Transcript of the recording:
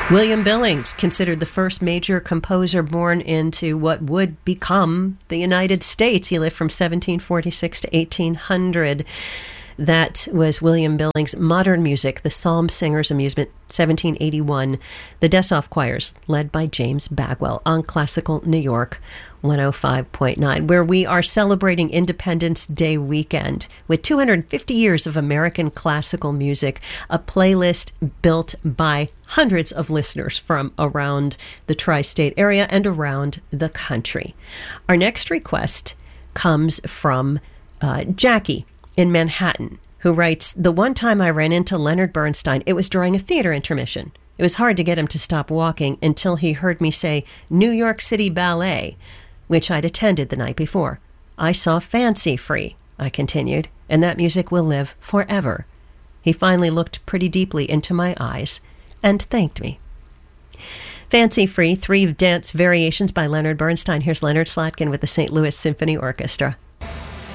William Billings, considered the first major composer born into what would become the United States. He lived from 1746 to 1800. That was William Billings. Modern music, the Psalm Singers Amusement, 1781. The Dessau Choirs, led by James Bagwell, on Classical New York 105.9, where we are celebrating Independence Day weekend with 250 years of American classical music, a playlist built by hundreds of listeners from around the tri-state area and around the country. Our next request comes from Jackie in Manhattan, who writes, "The one time I ran into Leonard Bernstein, it was during a theater intermission. It was hard to get him to stop walking until he heard me say New York City Ballet, which I'd attended the night before. I saw Fancy Free," I continued, "and that music will live forever." He finally looked pretty deeply into my eyes and thanked me. Fancy Free, 3 dance variations by Leonard Bernstein. Here's Leonard Slatkin with the St. Louis Symphony Orchestra.